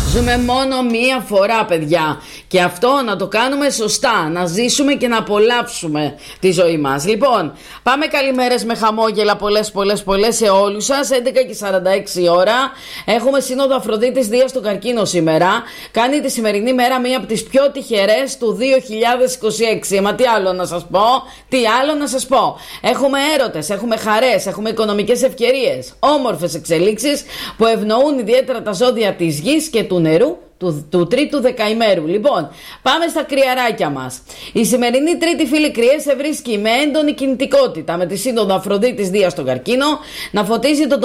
Ζούμε μόνο μία φορά, παιδιά. Και αυτό να το κάνουμε σωστά. Να ζήσουμε και να απολαύσουμε τη ζωή μας. Λοιπόν, πάμε καλημέρες με χαμόγελα πολλές σε όλους σας. 11:46 ώρα. Έχουμε σύνοδο Αφροδίτης Δία στον καρκίνο σήμερα. Κάνει τη σημερινή μέρα μία από τις πιο τυχερές του 2026. Μα τι άλλο να σας πω. Έχουμε έρωτες, έχουμε χαρές, έχουμε οικονομικές ευκαιρίες, όμορφες εξελίξεις που ευνοούν ιδιαίτερα τα ζώδια της γης και του νερού του τρίτου δεκαημέρου. Λοιπόν, πάμε στα κρυαράκια μας. Η σημερινή τρίτη, φίλοι κρυές, σε βρίσκει με έντονη κινητικότητα, με τη σύνοδο Αφροδίτης Δία στον καρκίνο να φωτίζει το